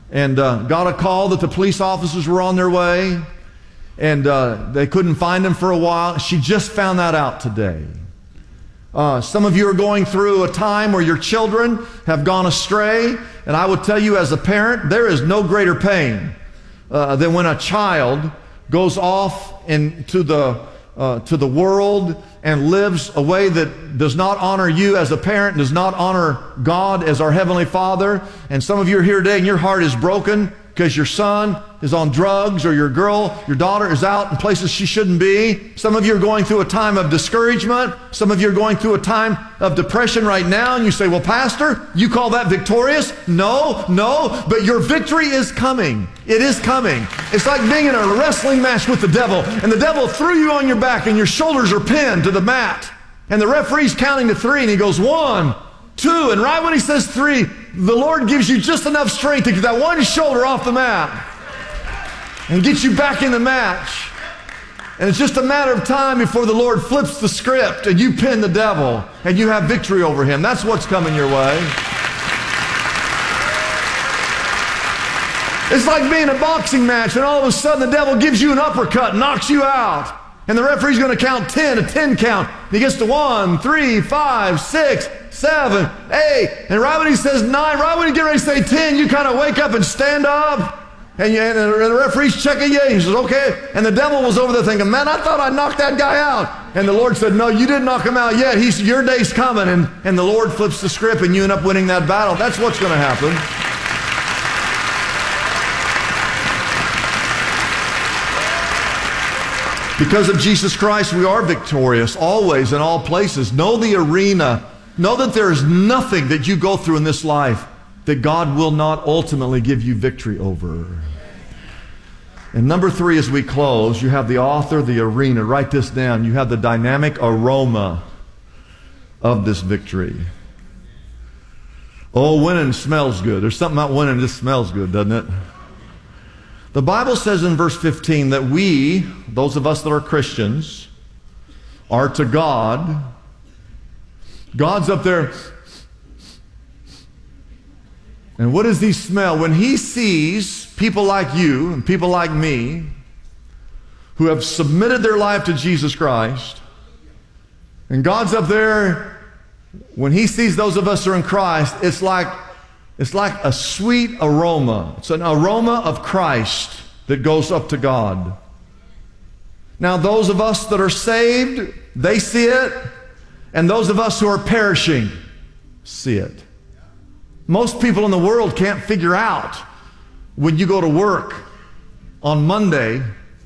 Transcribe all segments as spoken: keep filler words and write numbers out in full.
and uh, got a call that the police officers were on their way, and uh, they couldn't find him for a while. She just found that out today. Uh, some of you are going through a time where your children have gone astray, and I would tell you as a parent, there is no greater pain uh, than when a child goes off into the uh, to the world and lives a way that does not honor you as a parent, does not honor God as our Heavenly Father. And some of you are here today and your heart is broken because your son is on drugs, or your girl, your daughter is out in places she shouldn't be. Some of you are going through a time of discouragement. Some of you are going through a time of depression right now, and you say, well, Pastor, you call that victorious? No, no, but your victory is coming. It is coming. It's like being in a wrestling match with the devil, and the devil threw you on your back, and your shoulders are pinned to the mat, and the referee's counting to three, and he goes, one, two, and right when he says three, the Lord gives you just enough strength to get that one shoulder off the mat and get you back in the match. And it's just a matter of time before the Lord flips the script and you pin the devil and you have victory over him. That's what's coming your way. It's like being in a boxing match and all of a sudden the devil gives you an uppercut and knocks you out. And the referee's going to count ten, a ten count. He gets to one, three, five, six, seven, eight. And right when he says nine, right when you get ready to say ten, you kind of wake up and stand up. And, you, and the referee's checking you. He says, okay. And the devil was over there thinking, man, I thought I knocked that guy out. And the Lord said, no, you didn't knock him out yet. He's, your day's coming. And, and the Lord flips the script and you end up winning that battle. That's what's going to happen. Because of Jesus Christ, we are victorious always in all places. Know the arena. Know that there is nothing that you go through in this life that God will not ultimately give you victory over. And number three, as we close, you have the author, the arena. Write this down. You have the dynamic aroma of this victory. Oh, winning smells good. There's something about winning that just smells good, doesn't it? The Bible says in verse fifteen that we, those of us that are Christians, are to God. God's up there. And what does he smell? When he sees people like you and people like me who have submitted their life to Jesus Christ, and God's up there, when he sees those of us who are in Christ, it's like, it's like a sweet aroma. It's an aroma of Christ that goes up to God. Now, those of us that are saved, they see it, and those of us who are perishing see it. Most people in the world can't figure out when you go to work on Monday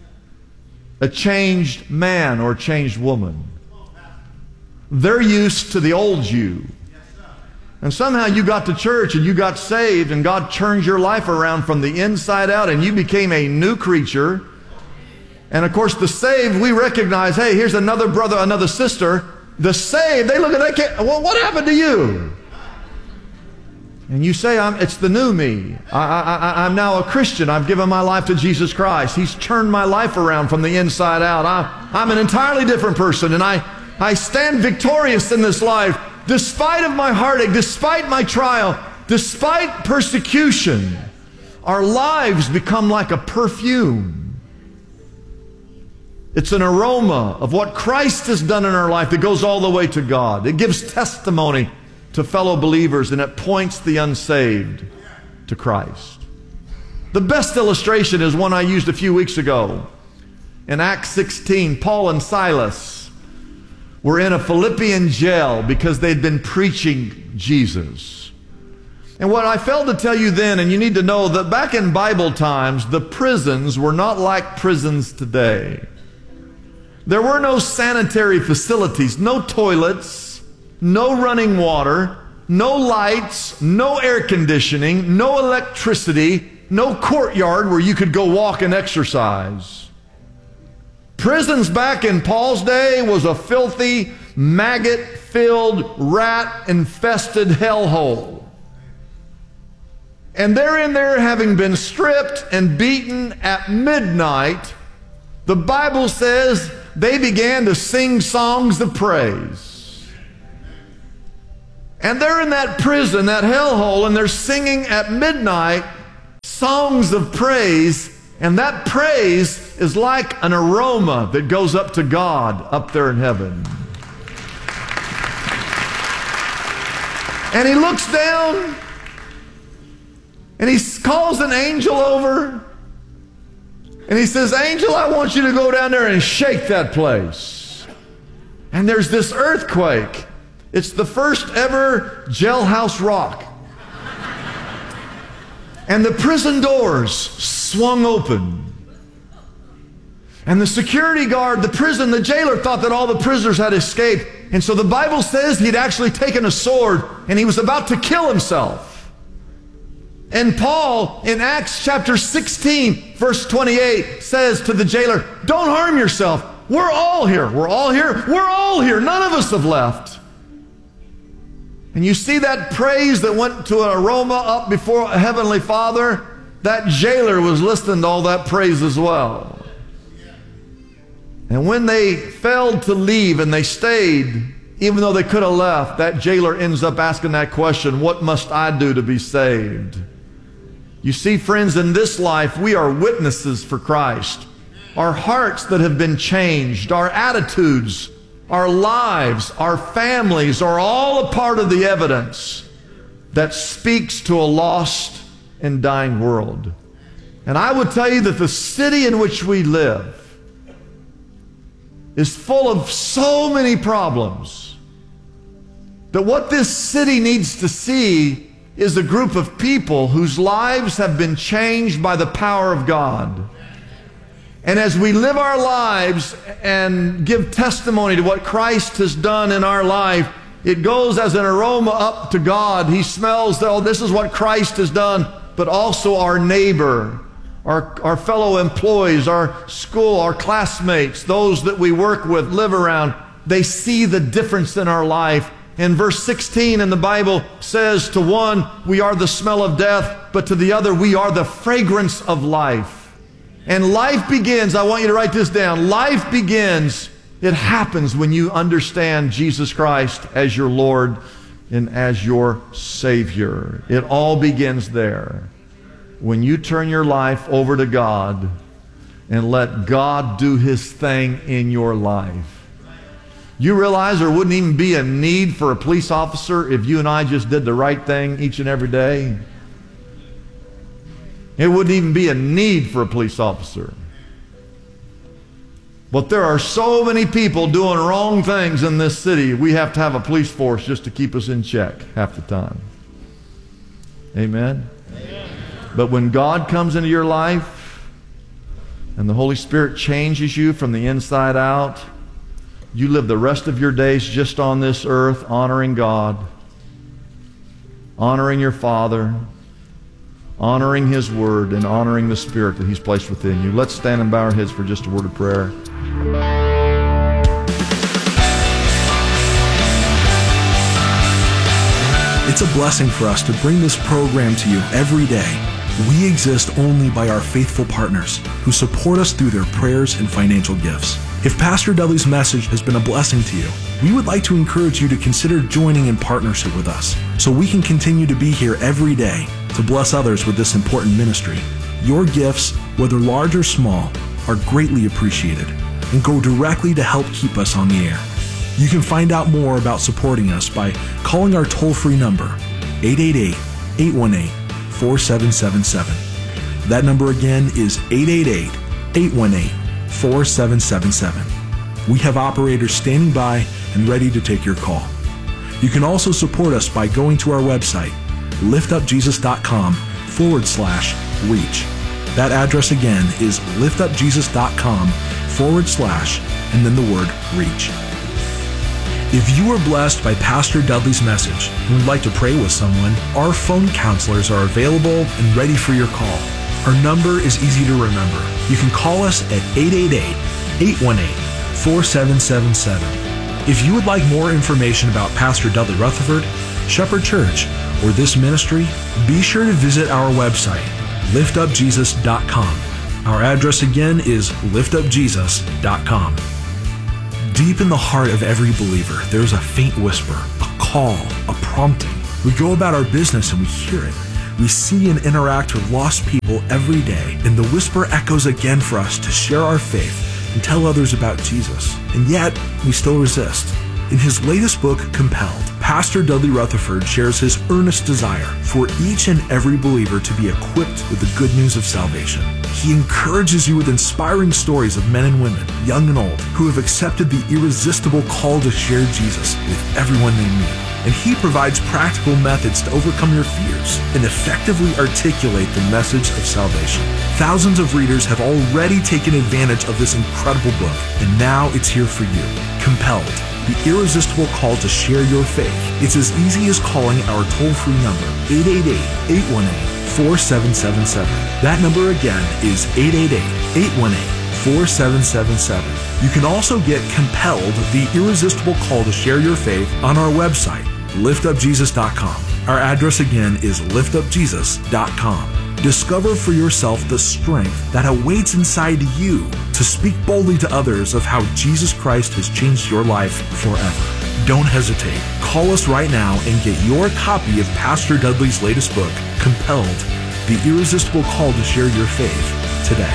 a changed man or a changed woman. They're used to the old you. And somehow you got to church and you got saved and God turned your life around from the inside out and you became a new creature. And of course the saved, we recognize, hey, here's another brother, another sister. The saved, they look at that, well, what happened to you? And you say, I'm, it's the new me. I, I, I'm now a Christian. I've given my life to Jesus Christ. He's turned my life around from the inside out. I, I'm an entirely different person, and I, I stand victorious in this life despite of my heartache, despite my trial, despite persecution. Our lives become like a perfume. It's an aroma of what Christ has done in our life that goes all the way to God. It gives testimony to fellow believers, and it points the unsaved to Christ. The best illustration is one I used a few weeks ago. In Acts sixteen, Paul and Silas were in a Philippian jail because they'd been preaching Jesus. And what I failed to tell you then, and you need to know that back in Bible times, the prisons were not like prisons today. There were no sanitary facilities, no toilets, no running water, no lights, no air conditioning, no electricity, no courtyard where you could go walk and exercise. Prisons back in Paul's day was a filthy, maggot-filled, rat-infested hellhole. And they're in there having been stripped and beaten at midnight. The Bible says they began to sing songs of praise. And they're in that prison, that hellhole, and they're singing at midnight songs of praise, and that praise is like an aroma that goes up to God up there in heaven. And he looks down and he calls an angel over and he says, "Angel, I want you to go down there and shake that place." And there's this earthquake. It's the first ever jailhouse rock. And the prison doors swung open. And the security guard, the prison, the jailer thought that all the prisoners had escaped. And so the Bible says he'd actually taken a sword and he was about to kill himself. And Paul, in Acts chapter sixteen, verse twenty-eight, says to the jailer, "Don't harm yourself. We're all here. We're all here. We're all here. None of us have left." And you see that praise that went to an aroma up before a heavenly Father? That jailer was listening to all that praise as well. And when they failed to leave and they stayed, even though they could have left, that jailer ends up asking that question, "What must I do to be saved?" You see, friends, in this life, we are witnesses for Christ. Our hearts that have been changed, our attitudes, our lives, our families are all a part of the evidence that speaks to a lost and dying world. And I would tell you that the city in which we live is full of so many problems that what this city needs to see is a group of people whose lives have been changed by the power of God. And as we live our lives and give testimony to what Christ has done in our life, it goes as an aroma up to God. He smells, oh, this is what Christ has done, but also our neighbor, our, our fellow employees, our school, our classmates, those that we work with, live around, they see the difference in our life. In verse sixteen in the Bible says, to one, we are the smell of death, but to the other, we are the fragrance of life. And life begins, I want you to write this down, life begins, it happens when you understand Jesus Christ as your Lord and as your Savior. It all begins there. When you turn your life over to God and let God do His thing in your life. You realize there wouldn't even be a need for a police officer if you and I just did the right thing each and every day. It wouldn't even be a need for a police officer. But there are so many people doing wrong things in this city, we have to have a police force just to keep us in check half the time. Amen? Amen. But when God comes into your life and the Holy Spirit changes you from the inside out, you live the rest of your days just on this earth honoring God, honoring your Father, honoring His Word, and honoring the Spirit that He's placed within you. Let's stand and bow our heads for just a word of prayer. It's a blessing for us to bring this program to you every day. We exist only by our faithful partners who support us through their prayers and financial gifts. If Pastor Dudley's message has been a blessing to you, we would like to encourage you to consider joining in partnership with us so we can continue to be here every day to bless others with this important ministry. Your gifts, whether large or small, are greatly appreciated and go directly to help keep us on the air. You can find out more about supporting us by calling our toll-free number, eight eight eight, eight one eight, four seven seven seven. That number again is eight eight eight, eight one eight, four seven seven seven. We have operators standing by and ready to take your call. You can also support us by going to our website, liftupjesus.com forward slash reach. That address again is liftupjesus.com forward slash and then the word reach. If you were blessed by Pastor Dudley's message and would like to pray with someone, our phone counselors are available and ready for your call. Our number is easy to remember. You can call us at eight eight eight, eight one eight, four seven seven seven. If you would like more information about Pastor Dudley Rutherford, Shepherd Church, or this ministry, be sure to visit our website, lift up jesus dot com. Our address again is lift up jesus dot com. Deep in the heart of every believer, there's a faint whisper, a call, a prompting. We go about our business and we hear it. We see and interact with lost people every day, and the whisper echoes again for us to share our faith and tell others about Jesus. And yet, we still resist. In his latest book, Compelled, Pastor Dudley Rutherford shares his earnest desire for each and every believer to be equipped with the good news of salvation. He encourages you with inspiring stories of men and women, young and old, who have accepted the irresistible call to share Jesus with everyone they meet. And he provides practical methods to overcome your fears and effectively articulate the message of salvation. Thousands of readers have already taken advantage of this incredible book, and now it's here for you. Compelled, the irresistible call to share your faith. It's as easy as calling our toll-free number, eight eight eight, eight one eight, four seven seven seven. That number again is eight eight eight, eight one eight, four seven seven seven. You can also get Compelled, the irresistible call to share your faith, on our website, lift up jesus dot com. Our address again is lift up jesus dot com. Discover for yourself the strength that awaits inside you to speak boldly to others of how Jesus Christ has changed your life forever. Don't hesitate. Call us right now and get your copy of Pastor Dudley's latest book, Compelled, the irresistible call to share your faith, today.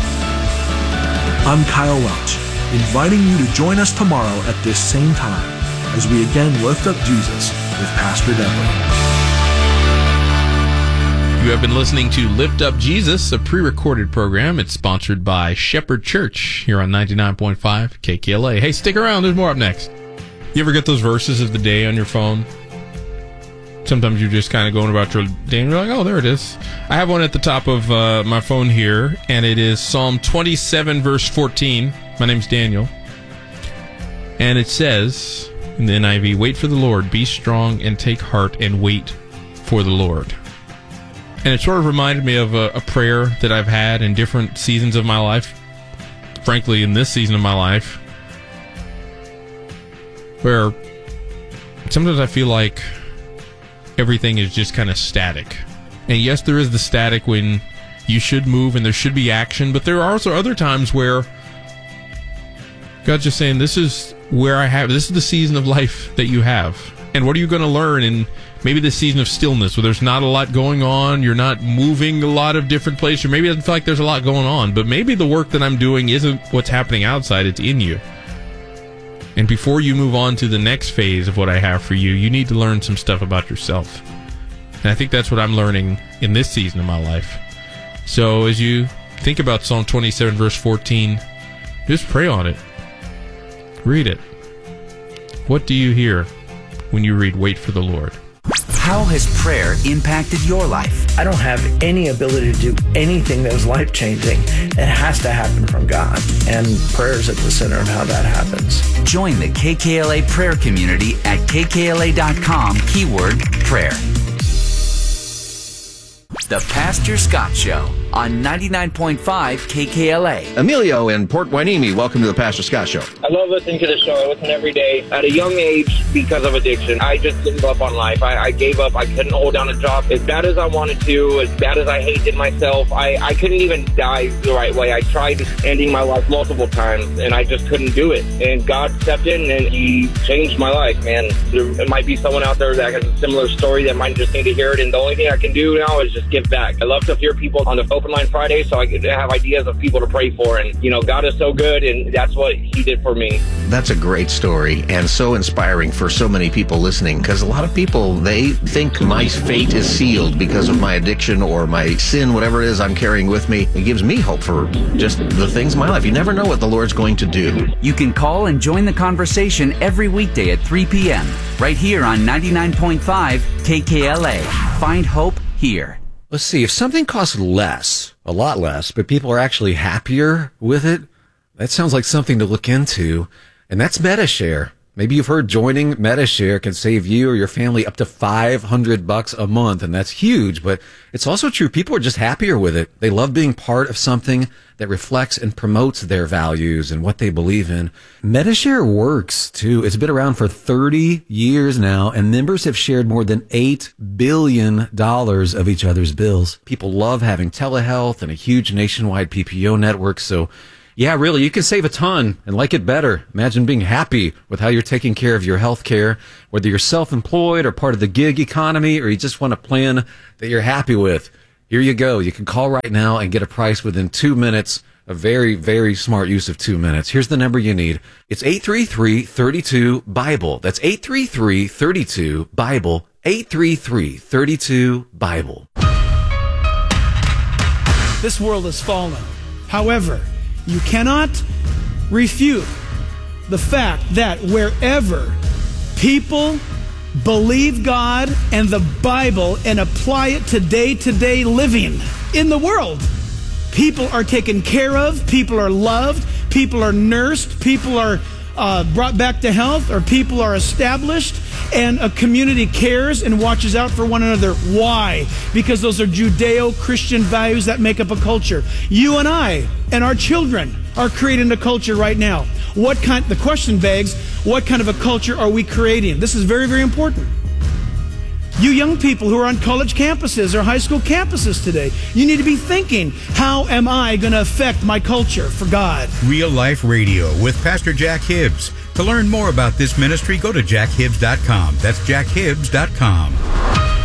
I'm Kyle Welch, inviting you to join us tomorrow at this same time as we again lift up Jesus with Pastor Dudley. You have been listening to Lift Up Jesus, a pre-recorded program. It's sponsored by Shepherd Church here on ninety-nine point five K K L A. Hey, stick around. There's more up next. You ever get those verses of the day on your phone? Sometimes you're just kind of going about your day and you're like, oh, there it is. I have one at the top of uh, my phone here, and it is Psalm twenty-seven, verse fourteen. My name's Daniel. And it says in the N I V, wait for the Lord, be strong and take heart and wait for the Lord. And it sort of reminded me of a, a prayer that I've had in different seasons of my life. Frankly, in this season of my life, where sometimes I feel like everything is just kind of static. And yes, there is the static when you should move and there should be action, but there are also other times where God's just saying, this is where I have, this is the season of life that you have. And what are you going to learn in maybe this season of stillness where there's not a lot going on, you're not moving a lot of different places, or maybe it doesn't feel like there's a lot going on, but maybe the work that I'm doing isn't what's happening outside, it's in you. And before you move on to the next phase of what I have for you, you need to learn some stuff about yourself. And I think that's what I'm learning in this season of my life. So as you think about Psalm twenty-seven, verse fourteen, just pray on it. Read it. What do you hear when you read Wait for the Lord? How has prayer impacted your life? I don't have any ability to do anything that was life-changing. It has to happen from God, and prayer is at the center of how that happens. Join the K K L A prayer community at K K L A dot com, keyword prayer. The Pastor Scott Show on ninety-nine point five K K L A. Emilio in Port Hueneme, welcome to the Pastor Scott Show. I love listening to the show. I listen every day. At a young age, because of addiction, I just gave up on life. I, I gave up. I couldn't hold down a job. As bad as I wanted to, as bad as I hated myself, I, I couldn't even die the right way. I tried ending my life multiple times, and I just couldn't do it. And God stepped in, and He changed my life, man. There might be someone out there that has a similar story that might just need to hear it, and the only thing I can do now is just give back. I love to hear people on the Open Line Friday, so I can have ideas of people to pray for. And, you know, God is so good, and that's what He did for me. That's a great story and so inspiring for so many people listening, because a lot of people, they think my fate is sealed because of my addiction or my sin, whatever it is I'm carrying with me. It gives me hope for just the things in my life. You never know what the Lord's going to do. You can call and join the conversation every weekday at three p.m. right here on ninety-nine point five K K L A. Find hope here. Let's see, if something costs less, a lot less, but people are actually happier with it, that sounds like something to look into. And that's MediShare. Maybe you've heard joining MediShare can save you or your family up to five hundred bucks a month, and that's huge, but it's also true. People are just happier with it. They love being part of something that reflects and promotes their values and what they believe in. MediShare works, too. It's been around for thirty years now, and members have shared more than eight billion dollars of each other's bills. People love having telehealth and a huge nationwide P P O network, so Yeah, really, you can save a ton and like it better. Imagine being happy with how you're taking care of your health care, whether you're self-employed or part of the gig economy, or you just want a plan that you're happy with. Here you go. You can call right now and get a price within two minutes. A very, very smart use of two minutes. Here's the number you need. It's eight three three, three two, Bible. That's eight three three, three two, Bible. eight three three, three two, Bible. This world has fallen. However, you cannot refute the fact that wherever people believe God and the Bible and apply it to day-to-day living in the world, people are taken care of, people are loved, people are nursed, people are uh, brought back to health, or people are established, and a community cares and watches out for one another. Why? Because those are Judeo-Christian values that make up a culture. You and I and our children are creating a culture right now. What kind? The question begs, what kind of a culture are we creating? This is very, very important. You young people who are on college campuses or high school campuses today, you need to be thinking, how am I going to affect my culture for God? Real Life Radio with Pastor Jack Hibbs. To learn more about this ministry, go to jack hibbs dot com. That's jack hibbs dot com.